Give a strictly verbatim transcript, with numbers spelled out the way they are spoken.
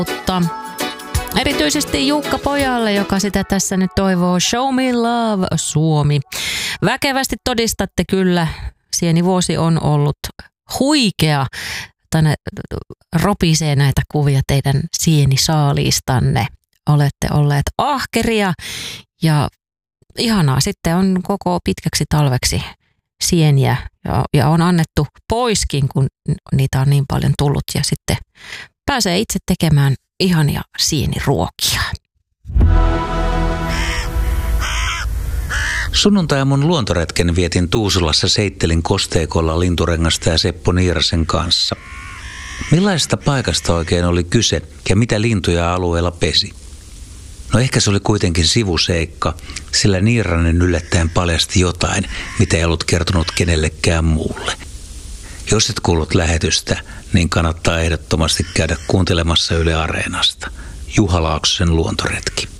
Mutta erityisesti Jukka Pojalle, joka sitä tässä nyt toivoo. Show me love, Suomi. Väkevästi todistatte kyllä. Sienivuosi on ollut huikea. Tänne ropisee näitä kuvia teidän sienisaaliistanne. Olette olleet ahkeria ja ihanaa. Sitten on koko pitkäksi talveksi sieniä ja, ja on annettu poiskin, kun niitä on niin paljon tullut. Ja sitten pääsee itse tekemään ihania sieniruokia. Sunnuntai-aamun luontoretken vietin Tuusulassa Seittelin kosteikolla Linturengasta ja Seppo Niirasen kanssa. Millaisesta paikasta oikein oli kyse ja mitä lintuja alueella pesi? No ehkä se oli kuitenkin sivuseikka, sillä Niiranen yllättäen paljasti jotain, mitä ei ollut kertonut kenellekään muulle. Jos et kuullut lähetystä, niin kannattaa ehdottomasti käydä kuuntelemassa Yle Areenasta. Juha Laaksosen luontoretki.